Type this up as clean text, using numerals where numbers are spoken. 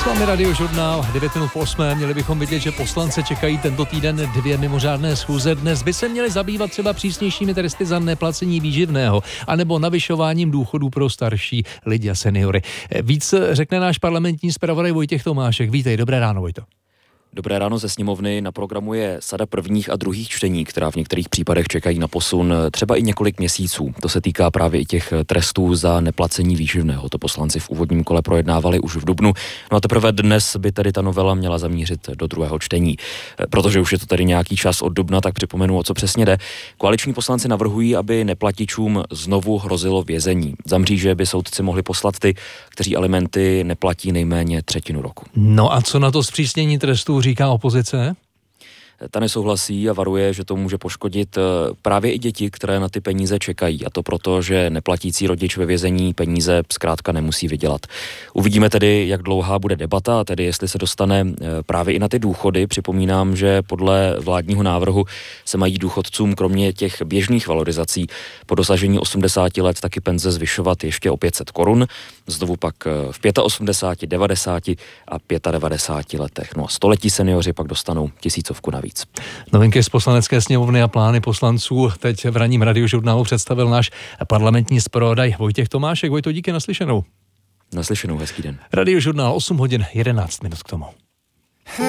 S vámi Radiožurnál 9:08. Měli bychom vidět, že poslance čekají tento týden 2 mimořádné schůze. Dnes by se měli zabývat třeba přísnějšími tresty za neplacení výživného anebo navyšováním důchodů pro starší lidi a seniory. Víc řekne náš parlamentní zpravodaj Vojtěch Tomášek. Vítej, dobré ráno, Vojto. Dobré ráno ze sněmovny. Na programu je sada prvních a druhých čtení, která v některých případech čekají na posun třeba i několik měsíců. To se týká právě i těch trestů za neplacení výživného. To poslanci v úvodním kole projednávali už v dubnu. No a teprve dnes by tedy ta novela měla zamířit do druhého čtení. Protože už je to tady nějaký čas od dubna, tak připomenu, o co přesně jde. Koaliční poslanci navrhují, aby neplatičům znovu hrozilo vězení. Za mříže by soudci mohli poslat ty, kteří alimenty neplatí nejméně třetinu roku. No a co na to zpřísnění trestů říká opozice? Ta nesouhlasí a varuje, že to může poškodit právě i děti, které na ty peníze čekají. A to proto, že neplatící rodič ve vězení peníze zkrátka nemusí vydělat. Uvidíme tedy, jak dlouhá bude debata, tedy jestli se dostane právě i na ty důchody. Připomínám, že podle vládního návrhu se mají důchodcům kromě těch běžných valorizací po dosažení 80 let taky penze zvyšovat ještě o 500 korun. Znovu pak v 85, 90 a 95 letech. No a století seniori pak dostanou 1000 navíc. Novinky z Poslanecké sněmovny a plány poslanců teď v ranním Radiožurnálu představil náš parlamentní zpravodaj Vojtěch Tomášek. Vojto, díky, naslyšenou. Naslyšenou, hezký den. Radiožurnál 8:11 k tomu.